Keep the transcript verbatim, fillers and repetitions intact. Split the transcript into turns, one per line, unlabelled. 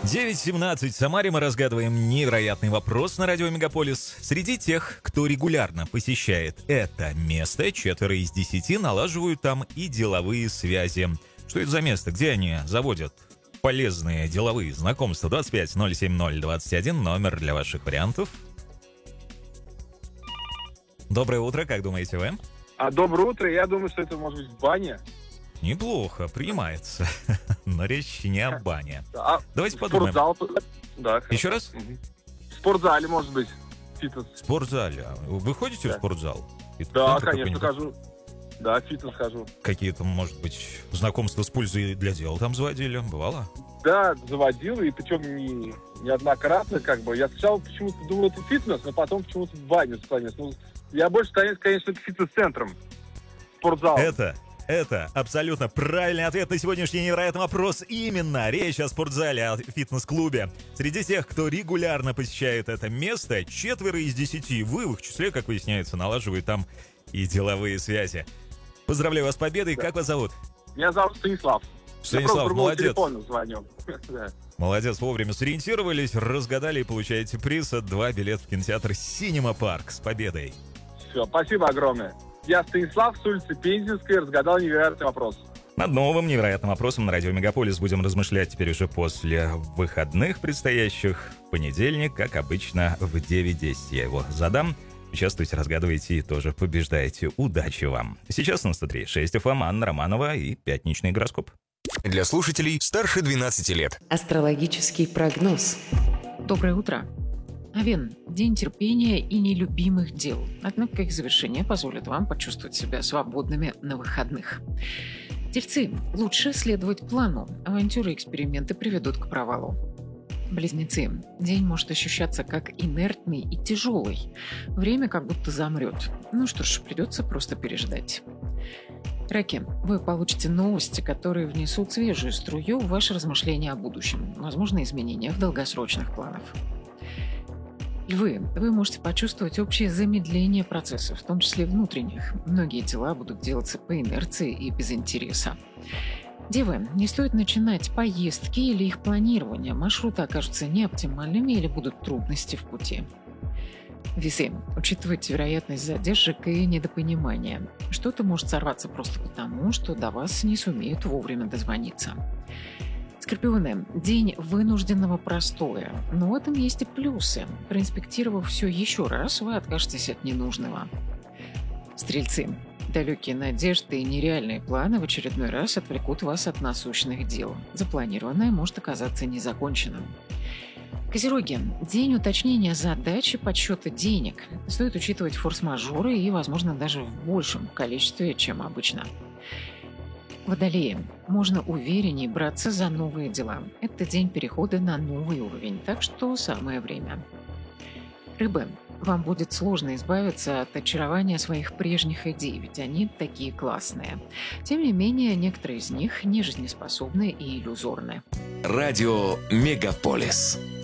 девять семнадцать в Самаре. Мы разгадываем невероятный вопрос на радио Мегаполис. Среди тех, кто регулярно посещает это место, четверо из десяти налаживают там и деловые связи. Что это за место? Где они заводят полезные деловые знакомства? двадцать пять ноль семь ноль двадцать один, номер для ваших вариантов. Доброе утро, как думаете вы?
А доброе утро, я думаю, что это может быть баня.
Неплохо, принимается. Но речь не о бане.
А,
Давайте подумаем.
Спортзал. Да,
Еще раз?
Угу. В спортзале, может быть, фитнес.
В спортзале. Вы ходите
Да.
в спортзал?
Да, конечно, хожу. Да, в фитнес хожу.
Какие-то, может быть, знакомства с пользой для дела там заводили? Бывало?
Да, заводил, и причем не, неоднократно, как бы. Я сначала почему-то думал, это фитнес, но потом почему-то в баню склонился. Ну, я больше склоняюсь, конечно, к фитнес-центрам. Спортзал.
Это... Это абсолютно правильный ответ на сегодняшний невероятный вопрос. Именно речь о спортзале, о фитнес-клубе. Среди тех, кто регулярно посещает это место, четверо из десяти, вы в их числе, как выясняется, налаживают там и деловые связи. Поздравляю вас с победой.
Да.
Как вас зовут?
Меня зовут Станислав.
Станислав, молодец.
Звоню.
Молодец, вовремя сориентировались, разгадали и получаете приз от два билета в кинотеатр «Синема Парк». С победой.
Все, спасибо огромное. Я Станислав с улицы Пензенской, разгадал невероятный вопрос.
Над новым невероятным вопросом на радио Мегаполис будем размышлять теперь уже после выходных предстоящих. В понедельник, как обычно, в девять десять я его задам. Участвуйте, разгадывайте и тоже побеждаете. Удачи вам. Сейчас на сто три и шесть эф эм Анна Романова и пятничный гороскоп.
Для слушателей старше двенадцати лет.
Астрологический прогноз.
Доброе утро. Овен. День терпения и нелюбимых дел. Однако их завершение позволит вам почувствовать себя свободными на выходных. Тельцы. Лучше следовать плану. Авантюры и эксперименты приведут к провалу. Близнецы. День может ощущаться как инертный и тяжелый. Время как будто замрет. Ну что ж, придется просто переждать. Раки. Вы получите новости, которые внесут свежую струю в ваши размышления о будущем. Возможно, изменения в долгосрочных планах. Львы, вы можете почувствовать общее замедление процессов, в том числе внутренних. Многие дела будут делаться по инерции и без интереса. Девы, не стоит начинать поездки или их планирование. Маршруты окажутся неоптимальными или будут трудности в пути. Весы, учитывайте вероятность задержек и недопонимания. Что-то может сорваться просто потому, что до вас не сумеют вовремя дозвониться. Скорпионы. День вынужденного простоя. Но в этом есть и плюсы. Проинспектировав все еще раз, вы откажетесь от ненужного. Стрельцы. Далекие надежды и нереальные планы в очередной раз отвлекут вас от насущных дел. Запланированное может оказаться незаконченным. Козероги. День уточнения задач и подсчета денег. Стоит учитывать форс-мажоры и, возможно, даже в большем количестве, чем обычно. Водолеи. Можно увереннее браться за новые дела. Это день перехода на новый уровень, так что самое время. Рыбы. Вам будет сложно избавиться от очарования своих прежних идей, ведь они такие классные. Тем не менее, некоторые из них не жизнеспособны и иллюзорны.
Радио Мегаполис.